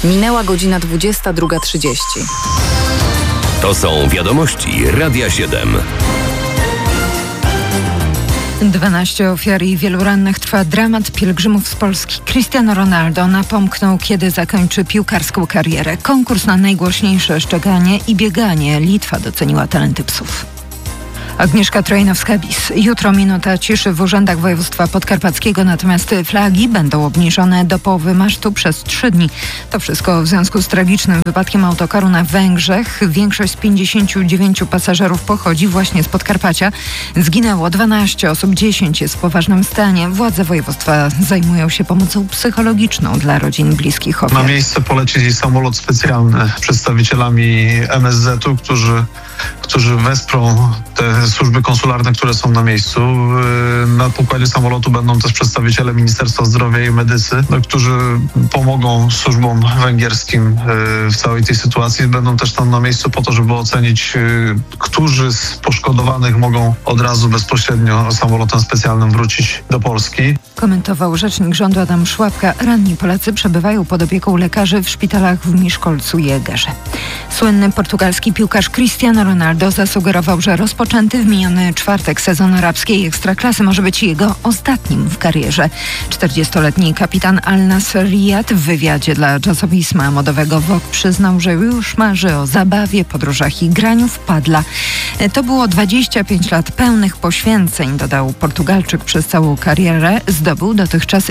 Minęła godzina 22:30. To są wiadomości Radia 7. 12 ofiar i wielu rannych. Trwa dramat pielgrzymów z Polski. Cristiano Ronaldo napomknął, kiedy zakończy piłkarską karierę. Konkurs na najgłośniejsze szczekanie i bieganie. Litwa doceniła talenty psów. Agnieszka Trojnowska-Bis. Jutro minuta ciszy w urzędach województwa podkarpackiego, natomiast flagi będą obniżone do połowy masztu przez 3 dni. To wszystko w związku z tragicznym wypadkiem autokaru na Węgrzech. Większość z 59 pasażerów pochodzi właśnie z Podkarpacia. Zginęło 12 osób, 10 jest w poważnym stanie. Władze województwa zajmują się pomocą psychologiczną dla rodzin bliskich ofiar. Na miejsce poleci samolot specjalny przedstawicielami MSZ-u, którzy wesprą te służby konsularne, które są na miejscu. Na pokładzie samolotu będą też przedstawiciele Ministerstwa Zdrowia i medycy, którzy pomogą służbom węgierskim w całej tej sytuacji. Będą też tam na miejscu po to, żeby ocenić, którzy z poszkodowanych mogą od razu bezpośrednio samolotem specjalnym wrócić do Polski. Komentował rzecznik rządu Adam Szłapka. Ranni Polacy przebywają pod opieką lekarzy w szpitalach w Miszkolcu i Egerze. Słynny portugalski piłkarz Cristiano Ronaldo zasugerował, że rozpoczęty w miniony czwartek sezon arabskiej ekstraklasy może być jego ostatnim w karierze. 40-letni kapitan Al Nassr Riyad w wywiadzie dla czasopisma modowego Vogue przyznał, że już marzy o zabawie, podróżach i graniu w padla. To było 25 lat pełnych poświęceń, dodał Portugalczyk. Przez całą karierę zdobył dotychczas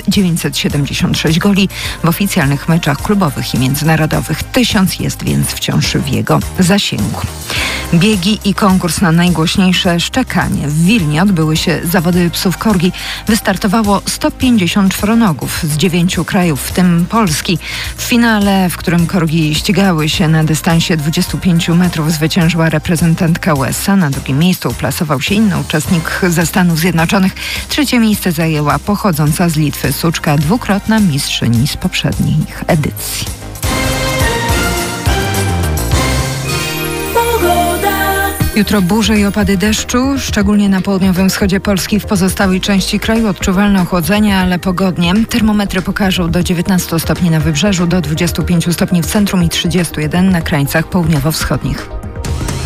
976 goli w oficjalnych meczach klubowych i międzynarodowych. 1000 jest więc wciąż w jego zasięgu. Biegi i konkurs na najgłośniejsze szczekanie. W Wilnie odbyły się zawody psów korgi. Wystartowało 150 czworonogów z 9 krajów, w tym Polski. W finale, w którym korgi ścigały się na dystansie 25 metrów, zwyciężyła reprezentantka USA. Na drugim miejscu uplasował się inny uczestnik ze Stanów Zjednoczonych. 3. miejsce zajęła pochodząca z Litwy Suczka, 2-krotna mistrzyni z poprzednich edycji. Jutro burze i opady deszczu, szczególnie na południowym wschodzie Polski. W pozostałej części kraju odczuwalne ochłodzenie, ale pogodnie. Termometry pokażą do 19 stopni na wybrzeżu, do 25 stopni w centrum i 31 na krańcach południowo-wschodnich.